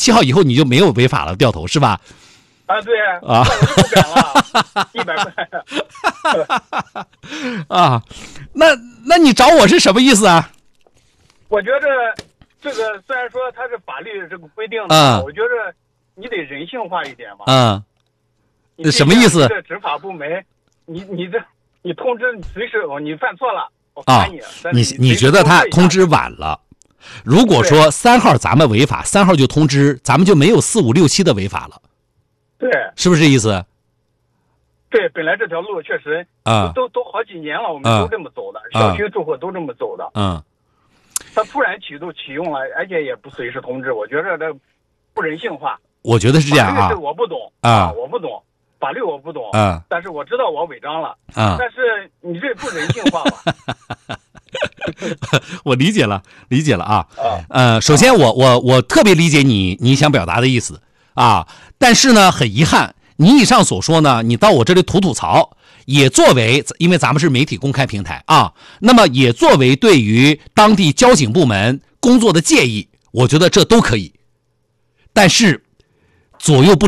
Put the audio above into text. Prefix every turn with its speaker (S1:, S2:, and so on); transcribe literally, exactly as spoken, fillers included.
S1: 七号以后你就没有违法了，掉头是吧？
S2: 啊，对
S1: 啊，
S2: 我就不敢了，一百块。
S1: 啊，那那你找我是什么意思啊？
S2: 我觉着这个虽然说它是法律这个规定的，
S1: 嗯
S2: 我觉着你得人性化一点嘛。
S1: 嗯，
S2: 你
S1: 什么意思？
S2: 这执法部门，你你这你通知你随时哦，你犯错了，我
S1: 啊
S2: 罚你。但是
S1: 你你觉得他通知晚了？如果说三号咱们违法，三号就通知，咱们就没有四五六七的违法了。
S2: 对，
S1: 是不是这意思？
S2: 对，本来这条路确实
S1: 啊，
S2: 都都好几年了，我们都这么走的，
S1: 啊、
S2: 小区住户都这么走的。
S1: 嗯，
S2: 他突然启动启用了，而且也不随时通知，我觉得这不人性化。
S1: 我觉得是这样啊。
S2: 法律我不懂
S1: 啊，
S2: 我不懂法律，我不懂
S1: 啊，
S2: 但是我知道我违章了
S1: 啊，
S2: 但是你这不人性化吧？
S1: 我理解了，理解了啊。
S2: 啊，
S1: 呃，首先我我我特别理解你你想表达的意思啊，但是呢，很遗憾，你以上所说呢，你到我这里吐吐槽，也作为，因为咱们是媒体公开平台啊，那么也作为对于当地交警部门工作的建议，我觉得这都可以，但是左右不